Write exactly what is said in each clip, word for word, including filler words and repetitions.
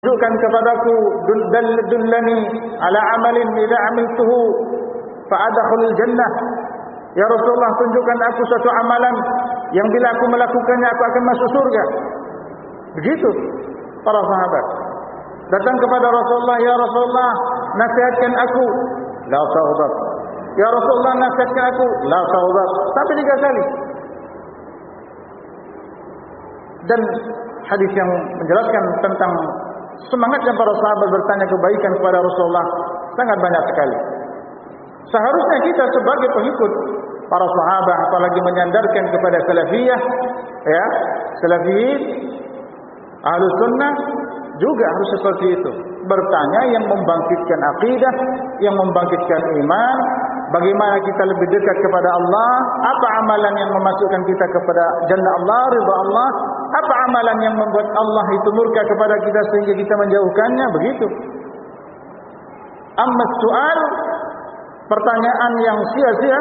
tunjukkan kepadaku, dullani ala amalin idza amiltuhu fa adkhulul jannah. Ya Rasulullah, tunjukkan aku suatu amalan yang bila aku melakukannya aku akan masuk surga. Begitu para sahabat datang kepada Rasulullah, ya Rasulullah, nasihatkan aku. La taghdab. Ya Rasulullah, nasihatkan aku. La taghdab. Sampai tiga kali. Dan hadis yang menjelaskan tentang semangatnya para sahabat bertanya kebaikan kepada Rasulullah sangat banyak sekali. Seharusnya kita sebagai pengikut para sahabat, apalagi menyandarkan kepada salafiyah, ya, salafiyin, ahlus sunnah, juga harus seperti itu. Bertanya yang membangkitkan akidah, yang membangkitkan iman, bagaimana kita lebih dekat kepada Allah, apa amalan yang memasukkan kita kepada jannah Allah, ridha Allah, apa amalan yang membuat Allah itu murka kepada kita sehingga kita menjauhkannya, begitu. Amma soal, pertanyaan yang sia-sia,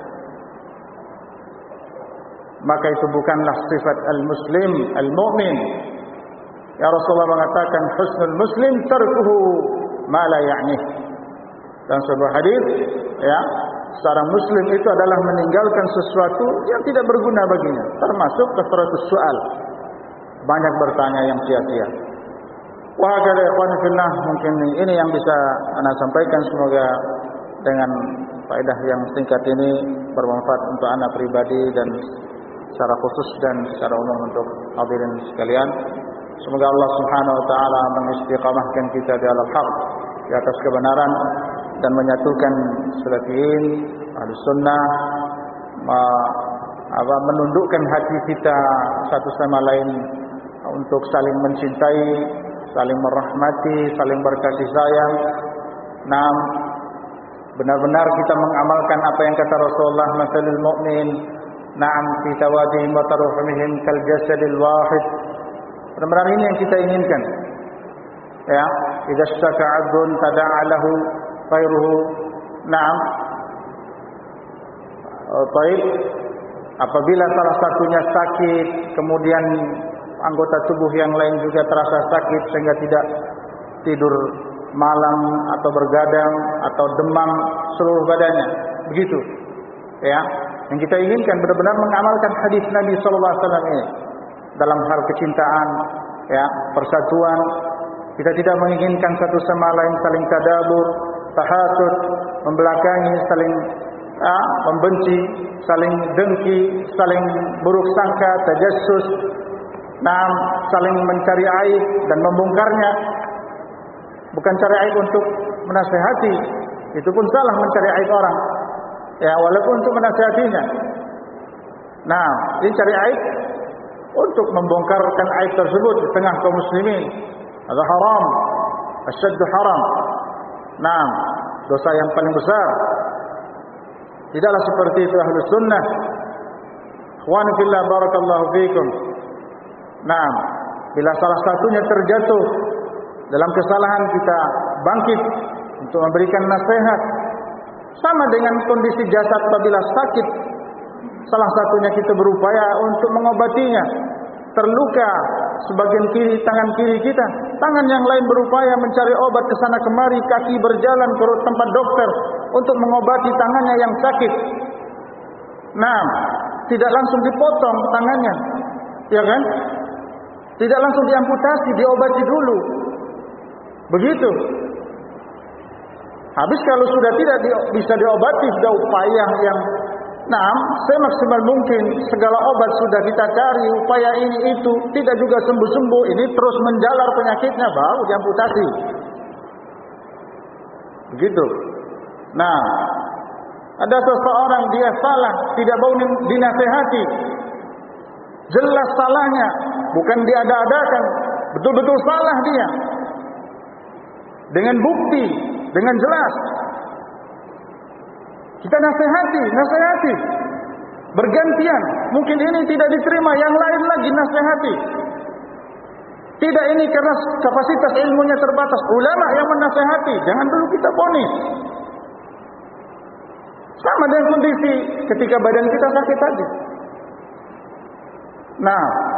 maka itu bukanlah sifat al-muslim, al-mu'min. Ya Rasulullah mengatakan husnul muslim tarkuhu ma la ya'nih. Dan sebuah hadis, ya, seorang muslim itu adalah meninggalkan sesuatu yang tidak berguna baginya, termasuk kasratus soal, banyak bertanya yang sia-sia. Wa hakala ikhwan fillah, mungkin ini yang bisa ana sampaikan, semoga dengan faedah yang singkat ini bermanfaat untuk ana pribadi dan secara khusus dan secara umum untuk hadirin sekalian. Semoga Allah Subhanahu wa taala mengistiqamahkan kita di atas haq, di atas kebenaran, dan menyatukan salafiyin, ahlus sunnah, apa, menundukkan hati kita satu sama lain untuk saling mencintai, saling merahmati, saling berkasih sayang. Nah, benar-benar kita mengamalkan apa yang kata Rasulullah, masalul mu'min na'am fi tawadihim wa tarahumihim kal jasadil wahid. Benar-benar ini yang kita inginkan. Ya, idza ishtaka 'abdun tada'a lahu khairuhu. Na'am. Oh, baik. Apabila salah satunya sakit, kemudian anggota tubuh yang lain juga terasa sakit sehingga tidak tidur malam atau bergadang atau demam seluruh badannya. Begitu. Ya. Yang kita inginkan benar-benar mengamalkan hadis Nabi sallallahu alaihi wasallam ini dalam hal kecintaan, ya, persatuan. Kita tidak menginginkan satu sama lain saling tadabur, tahasud, membelakangi, saling ya, membenci, saling dengki, saling buruk sangka, tajassus, nah, saling mencari aib dan membongkarnya. Bukan cari aib untuk menasihati, itu pun salah mencari aib orang, ya, walaupun untuk menasihatinya. Nah, ini cari aib untuk membongkarkan aib tersebut di tengah kaum muslimin. Ada haram, asyaddu haram. Nah, dosa yang paling besar. Tidaklah seperti itu ahlus sunnah. Ikhwan fillah, barakallahu fikum. Nah, bila salah satunya terjatuh dalam kesalahan, kita bangkit untuk memberikan nasihat. Sama dengan kondisi jasad apabila sakit, salah satunya kita berupaya untuk mengobatinya. Terluka sebagian kiri tangan kiri kita, tangan yang lain berupaya mencari obat ke sana kemari, kaki berjalan ke tempat dokter untuk mengobati tangannya yang sakit. Nah, tidak langsung dipotong tangannya, ya kan? Tidak langsung diamputasi, diobati dulu. Begitu. Habis kalau sudah tidak di, bisa diobati, sudah upaya yang nah, semaksimal mungkin, segala obat sudah kita cari, upaya ini itu, tidak juga sembuh-sembuh, ini terus menjalar penyakitnya, baru diamputasi. Begitu. Nah, ada seseorang dia salah, tidak mau dinasehati. Jelas salahnya, bukan diada-adakan, betul-betul salah dia. Dengan bukti, dengan jelas. Kita nasihati, nasihati. Bergantian. Mungkin ini tidak diterima, yang lain lagi nasihati. Tidak ini karena kapasitas ilmunya terbatas. Ulama yang menasihati, jangan dulu kita vonis. Sama dengan kondisi ketika badan kita sakit saja. Nah,